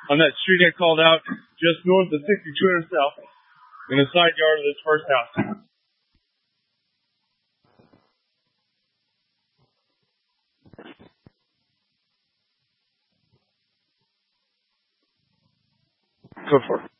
on that street I called out just north of 62 South in the side yard of this first house. Go for it.